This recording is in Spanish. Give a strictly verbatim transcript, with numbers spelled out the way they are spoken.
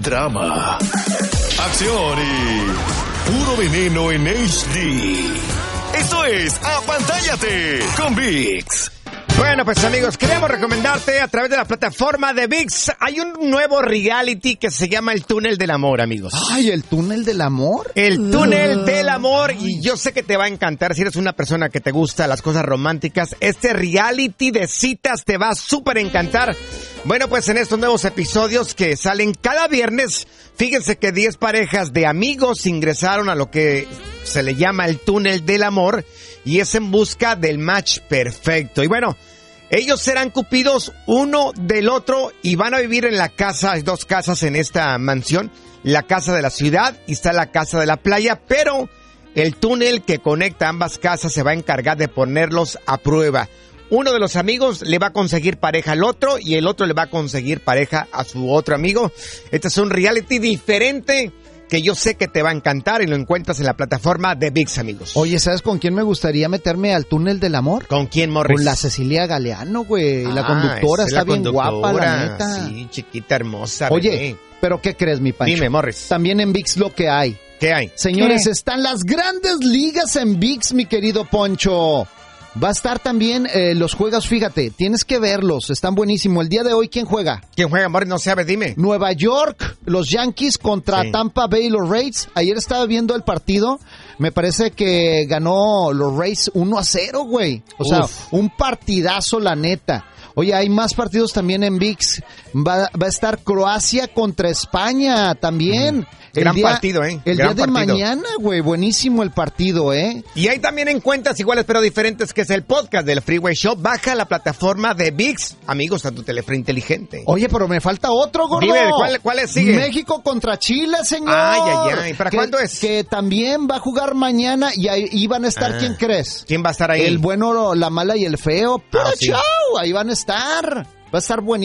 drama, acción y puro veneno en H D. Esto es Apantállate con ViX. Bueno, pues amigos, queremos recomendarte a través de la plataforma de ViX. Hay un nuevo reality que se llama El Túnel del Amor, amigos. Ay, ¿el Túnel del Amor? El Túnel uh. del Amor. Y yo sé que te va a encantar si eres una persona que te gusta las cosas románticas. Este reality de citas te va a súper encantar. Bueno, pues en estos nuevos episodios que salen cada viernes, fíjense que diez parejas de amigos ingresaron a lo que se le llama el Túnel del Amor y es en busca del match perfecto. Y bueno, ellos serán cupidos uno del otro y van a vivir en la casa, hay dos casas en esta mansión, la casa de la ciudad y está la casa de la playa, pero el túnel que conecta ambas casas se va a encargar de ponerlos a prueba. Uno de los amigos le va a conseguir pareja al otro y el otro le va a conseguir pareja a su otro amigo. Este es un reality diferente que yo sé que te va a encantar y lo encuentras en la plataforma de ViX, amigos. Oye, ¿sabes con quién me gustaría meterme al Túnel del Amor? ¿Con quién, Morris? Con la Cecilia Galeano, güey. Ah, la conductora está la bien conductora, guapa, la neta. Sí, chiquita, hermosa. Oye, bebé. ¿pero qué crees, mi Pancho? Dime, Morris. También en ViX lo que hay. ¿Qué hay? Señores, ¿Qué? Están las grandes ligas en ViX, mi querido Poncho. Va a estar también eh, los juegos, fíjate, tienes que verlos, están buenísimos. El día de hoy, ¿quién juega? ¿Quién juega, Morris? No sabe, dime. Nueva York, los Yankees contra sí. Tampa Bay, los Rays. Ayer estaba viendo el partido, me parece que ganó los Rays uno a cero, güey. O Uf. sea, un partidazo, la neta. Oye, hay más partidos también en ViX. Va, va a estar Croacia contra España también. Mm. El Gran día, partido, ¿eh? El Gran día de partido. mañana, güey. Buenísimo el partido, ¿eh? Y hay también en cuentas iguales pero diferentes que es el podcast del Freeway Show. Baja la plataforma de ViX, amigos, a tu teléfono inteligente. Oye, pero me falta otro, gordo. Dime, ¿cuál, cuál sigue? México contra Chile, señor. Ay, ay, ay. ¿Para que, cuándo es? Que también va a jugar mañana y ahí, ahí van a estar, ah. ¿quién crees? ¿Quién va a estar ahí? El bueno, la mala y el feo. Pero ah, sí. chao, ahí van a estar. Va a estar buenísimo.